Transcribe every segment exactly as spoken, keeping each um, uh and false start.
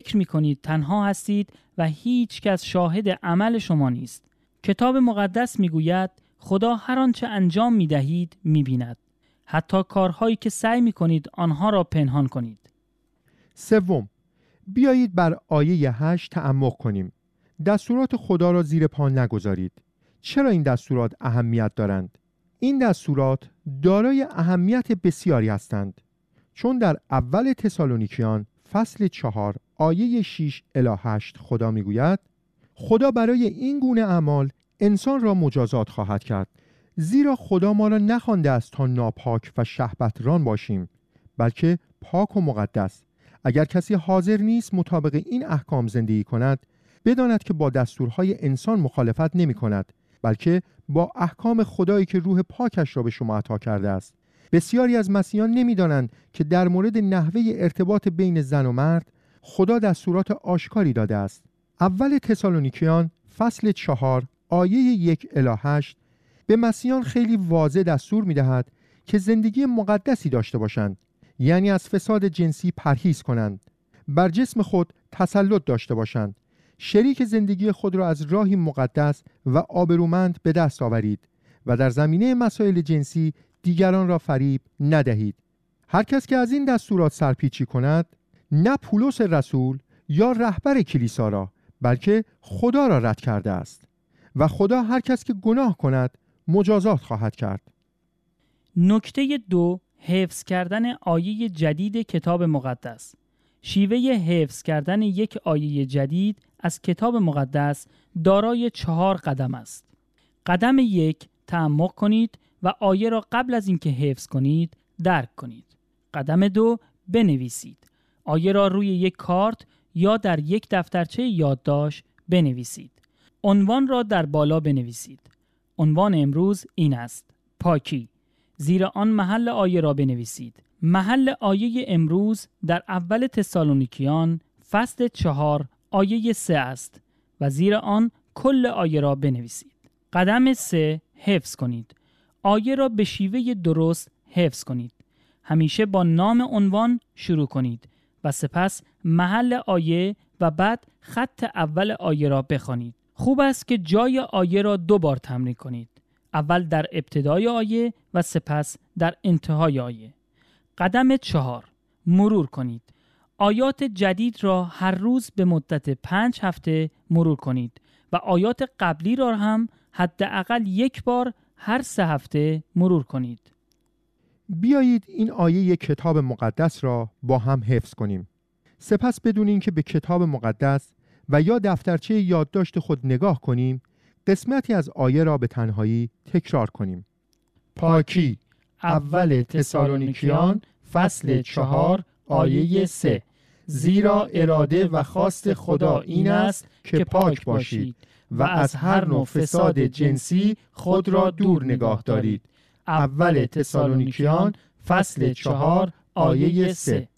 فکر می‌کنید تنها هستید و هیچ کس شاهد عمل شما نیست. کتاب مقدس می‌گوید خدا هر آنچه انجام می‌دهید می‌بیند، حتی کارهایی که سعی می‌کنید آنها را پنهان کنید. سوم، بیایید بر آیه هشت تعمق کنیم. دستورات خدا را زیر پا نگذارید. چرا این دستورات اهمیت دارند؟ این دستورات دارای اهمیت بسیاری هستند، چون در اول تسالونیکیان فصل چهار آیه شش الی هشت خدا میگوید خدا برای این گونه اعمال انسان را مجازات خواهد کرد، زیرا خدا ما را نخوانده است تا ناپاک و شهوتران باشیم، بلکه پاک و مقدس. اگر کسی حاضر نیست مطابق این احکام زندگی کند، بداند که با دستورهای انسان مخالفت نمی کند، بلکه با احکام خدایی که روح پاکش را به شما عطا کرده است. بسیاری از مسیحیان نمی‌دانند که در مورد نحوه ارتباط بین زن و مرد خدا دستورات آشکاری داده است. اول تسالونیکیان فصل چهار آیه یک الی هشت به مسیحیان خیلی واضح دستور می‌دهد که زندگی مقدسی داشته باشند، یعنی از فساد جنسی پرهیز کنند، بر جسم خود تسلط داشته باشند، شریک زندگی خود را از راهی مقدس و آبرومند به دست آورید و در زمینه مسائل جنسی دیگران را فریب ندهید. هر کس که از این دستورات سرپیچی کند، نه پولس رسول یا رهبر کلیسا را، بلکه خدا را رد کرده است و خدا هر کس که گناه کند مجازات خواهد کرد. نکته دو، حفظ کردن آیه جدید کتاب مقدس. شیوه حفظ کردن یک آیه جدید از کتاب مقدس دارای چهار قدم است. قدم یک، تعمق کنید و آیه را قبل از اینکه حفظ کنید درک کنید. قدم دو، بنویسید. آیه را روی یک کارت یا در یک دفترچه یادداشت بنویسید. عنوان را در بالا بنویسید. عنوان امروز این است: پاکی. زیر آن محل آیه را بنویسید. محل آیه امروز در اول تسالونیکیان فصل چهار آیه سه است و زیر آن کل آیه را بنویسید. قدم سه، حفظ کنید. آیه را به شیوه درست حفظ کنید. همیشه با نام عنوان شروع کنید و سپس محل آیه و بعد خط اول آیه را بخوانید. خوب است که جای آیه را دو بار تمرین کنید. اول در ابتدای آیه و سپس در انتهای آیه. قدم چهار، مرور کنید. آیات جدید را هر روز به مدت پنج هفته مرور کنید و آیات قبلی را هم حداقل یک بار هر سه هفته مرور کنید. بیایید این آیه کتاب مقدس را با هم حفظ کنیم. سپس بدون اینکه به کتاب مقدس و یا دفترچه یادداشت خود نگاه کنیم، قسمتی از آیه را به تنهایی تکرار کنیم. پاکی. اول تسالونیکیان فصل چهار آیه سه. زیرا اراده و خواست خدا این است که پاک باشید و از هر نوع فساد جنسی خود را دور نگاه دارید. اول تسالونیکیان فصل چهار آیه سه.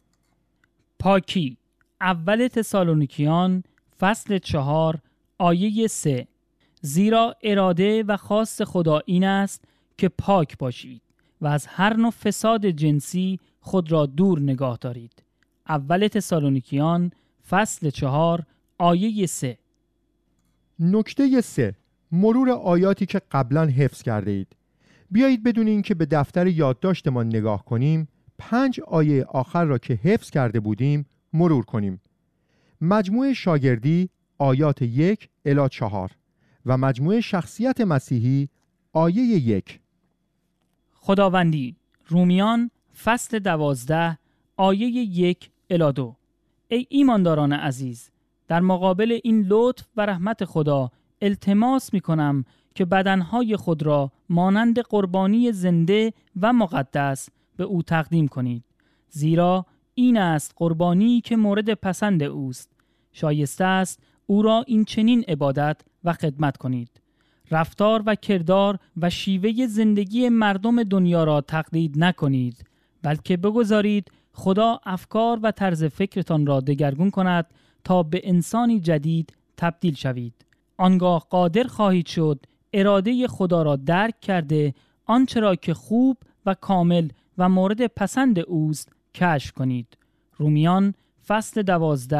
پاکی. اول تسالونیکیان فصل چهار آیه سه. زیرا اراده و خواست خدا این است که پاک باشید و از هر نوع فساد جنسی خود را دور نگاه دارید. اول تسالونیکیان فصل چهار آیه سه. نکته سه، مرور آیاتی که قبلا حفظ کرده اید. بیایید بدون اینکه به دفتر یادداشتمان نگاه کنیم، پنج آیه آخر را که حفظ کرده بودیم مرور کنیم. مجموعه شاگردی آیات یک الی چهار و مجموعه شخصیت مسیحی آیه یک. خداوندی. رومیان فصل دوازده آیه یک الی دو. ای ایمانداران عزیز، در مقابل این لطف و رحمت خدا التماس می کنم که بدنهای خود را مانند قربانی زنده و مقدس به او تقدیم کنید، زیرا این است قربانی که مورد پسند اوست. شایسته است او را این چنین عبادت و خدمت کنید. رفتار و کردار و شیوه زندگی مردم دنیا را تقلید نکنید، بلکه بگذارید خدا افکار و طرز فکرتان را دگرگون کند تا به انسانی جدید تبدیل شوید. آنگاه قادر خواهید شد اراده خدا را درک کرده آنچه را که خوب و کامل و مورد پسند اوست کشف کنید. رومیان فصل دوازده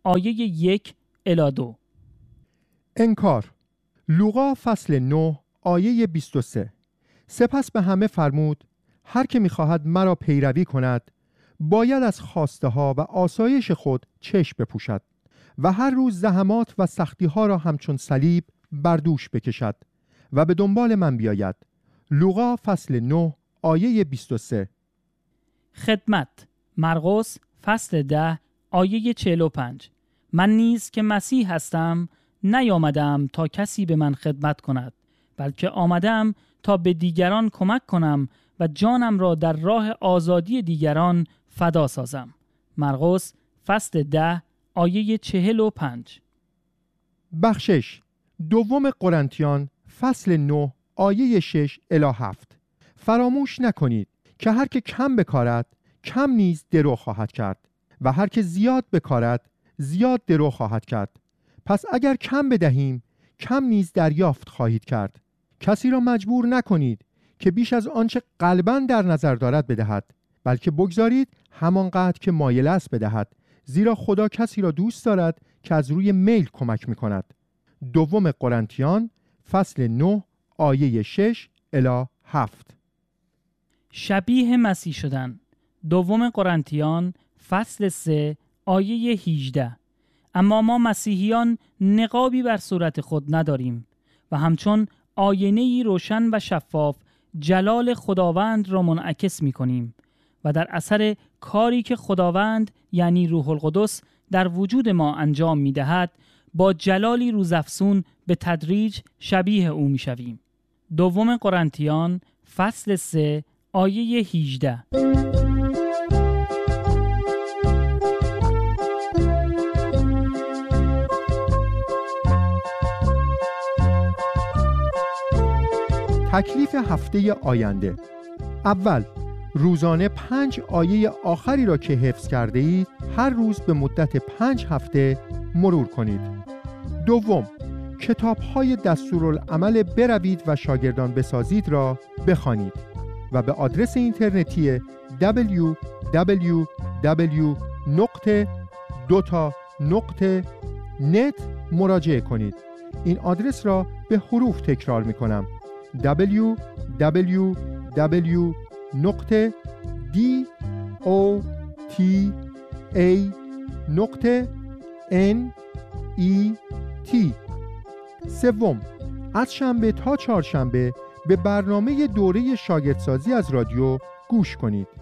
آیه یک الی دو. انکار. لوقا فصل نه آیه بیست و سه. سپس به همه فرمود هر که می‌خواهد مرا پیروی کند باید از خواسته ها و آسایش خود چشم بپوشد و هر روز زحمات و سختی ها را همچون صلیب بر دوش بکشد و به دنبال من بیاید. لوقا فصل نه آیه بیست و سه. خدمت. مرقس فصل ده آیه چهل و پنج. من نیز که مسیح هستم نیامدم تا کسی به من خدمت کند، بلکه آمدم تا به دیگران کمک کنم و جانم را در راه آزادی دیگران فدا سازم. مرقس فصل ده آیه چهل و پنج. بخشش. دوم قرنتیان فصل نه آیه شش الی هفت. فراموش نکنید که هر که کم بکارد کم نیز درو خواهد کرد و هر که زیاد بکارد زیاد درو خواهد کرد. پس اگر کم بدهیم کم نیز دریافت خواهید کرد. کسی را مجبور نکنید که بیش از آنچه قلباً در نظر دارد بدهد، بلکه بگذارید همانقدر که مایل است بدهد، زیرا خدا کسی را دوست دارد که از روی میل کمک می‌کند. دوم قرنتیان فصل نه آیه شش الی هفت. شبیه مسیح شدن. دوم قرنتیان فصل سه آیه هجده. اما ما مسیحیان نقابی بر صورت خود نداریم و همچون آینه‌ای روشن و شفاف جلال خداوند را منعکس می‌کنیم و در اثر کاری که خداوند یعنی روح القدس در وجود ما انجام می‌دهد با جلالی روزافزون به تدریج شبیه او می‌شویم. دوم قرنتیان فصل سه آیه هجده. تکلیف هفته آینده. اول، روزانه پنج آیه آخری را که حفظ کرده اید هر روز به مدت پنج هفته مرور کنید. دوم، کتاب‌های دستورالعمل بروید و شاگردان بسازید را بخوانید و به آدرس اینترنتی دبلیو دبلیو دبلیو نقطه دوتا نقطه نت مراجعه کنید. این آدرس را به حروف تکرار می کنم: دبلیو دبلیو دبلیو نقطه دی او تی ای نقطه ان ای تی. سوم، از شنبه تا چهارشنبه به برنامه دوره شاگردسازی از رادیو گوش کنید.